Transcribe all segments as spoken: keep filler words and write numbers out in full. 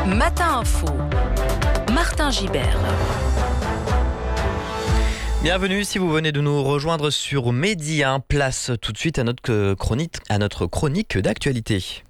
Matin Info, Martin Gibert. Bienvenue si vous venez de nous rejoindre sur Média. Place tout de suite à notre chronique, à notre chronique d'actualité.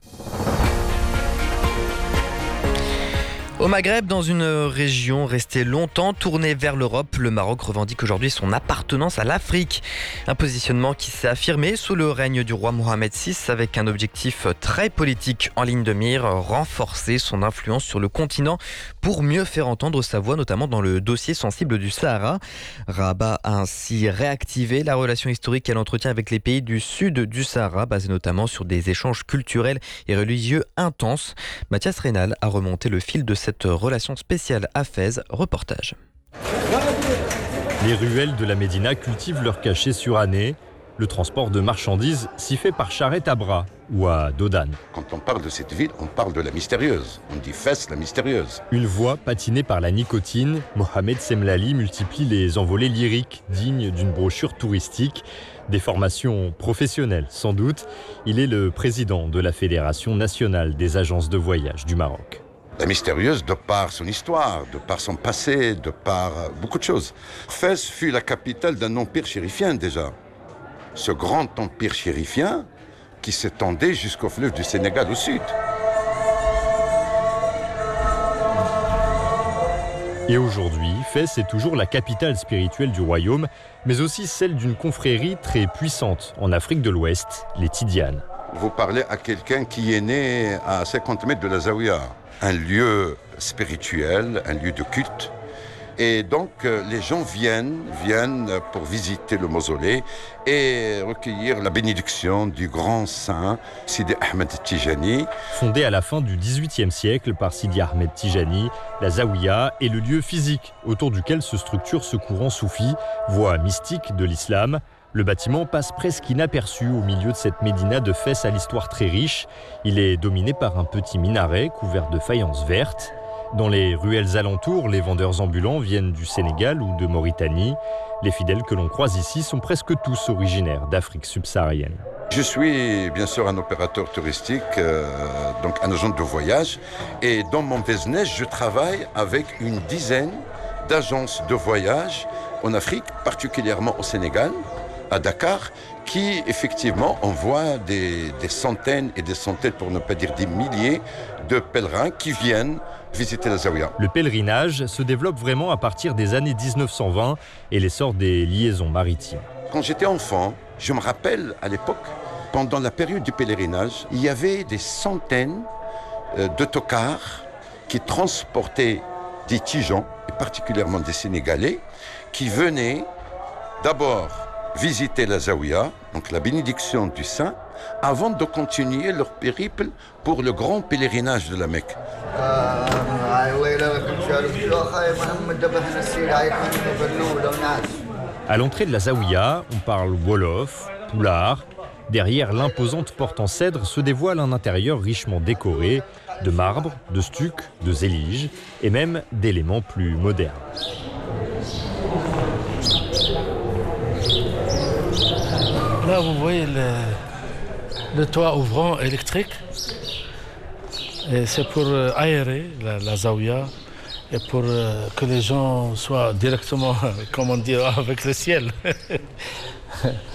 Au Maghreb, dans une région restée longtemps tournée vers l'Europe, le Maroc revendique aujourd'hui son appartenance à l'Afrique. Un positionnement qui s'est affirmé sous le règne du roi Mohamed six avec un objectif très politique en ligne de mire, renforcer son influence sur le continent pour mieux faire entendre sa voix, notamment dans le dossier sensible du Sahara. Rabat a ainsi réactivé la relation historique qu'elle entretient avec les pays du sud du Sahara, basée notamment sur des échanges culturels et religieux intenses. Mathias Reynal a remonté le fil de cette relation spéciale à Fès. Reportage. Les ruelles de la Médina cultivent leur cachet suranné. Le transport de marchandises s'y fait par charrette à bras ou à dodane. Quand on parle de cette ville, on parle de la mystérieuse. On dit Fès, la mystérieuse. Une voix patinée par la nicotine, Mohamed Semlali multiplie les envolées lyriques dignes d'une brochure touristique. Des formations professionnelles, sans doute. Il est le président de la Fédération nationale des agences de voyage du Maroc. La mystérieuse, de par son histoire, de par son passé, de par beaucoup de choses. Fès fut la capitale d'un empire chérifien déjà. Ce grand empire chérifien qui s'étendait jusqu'au fleuve du Sénégal au sud. Et aujourd'hui, Fès est toujours la capitale spirituelle du royaume, mais aussi celle d'une confrérie très puissante en Afrique de l'Ouest, les Tidianes. Vous parlez à quelqu'un qui est né à cinquante mètres de la Zaouia, un lieu spirituel, un lieu de culte. Et donc, les gens viennent, viennent pour visiter le mausolée et recueillir la bénédiction du grand saint Sidi Ahmed Tijani. Fondée à la fin du dix-huitième siècle par Sidi Ahmed Tijani, la Zaouia est le lieu physique autour duquel se structure ce courant soufi, voie mystique de l'islam. Le bâtiment passe presque inaperçu au milieu de cette médina de Fès à l'histoire très riche. Il est dominé par un petit minaret couvert de faïence verte. Dans les ruelles alentours, les vendeurs ambulants viennent du Sénégal ou de Mauritanie. Les fidèles que l'on croise ici sont presque tous originaires d'Afrique subsaharienne. Je suis bien sûr un opérateur touristique, euh, donc un agent de voyage. Et dans mon business, je travaille avec une dizaine d'agences de voyage en Afrique, particulièrement au Sénégal, à Dakar, qui effectivement envoie des, des centaines et des centaines, pour ne pas dire des milliers, de pèlerins qui viennent visiter la Zaouia. Le pèlerinage se développe vraiment à partir des années dix-neuf cent vingt et l'essor des liaisons maritimes. Quand j'étais enfant, je me rappelle à l'époque, pendant la période du pèlerinage, il y avait des centaines d'autocars qui transportaient des Tijans, et particulièrement des Sénégalais, qui venaient d'abord visiter la Zaouia, donc la bénédiction du saint, avant de continuer leur périple pour le grand pèlerinage de la Mecque. À l'entrée de la Zaouia, on parle wolof, poulard. Derrière l'imposante porte en cèdre se dévoile un intérieur richement décoré, de marbre, de stuc, de zélige et même d'éléments plus modernes. Là, vous voyez le, le toit ouvrant électrique. Et c'est pour aérer la, la Zaouia et pour euh, que les gens soient directement, comment dire, avec le ciel.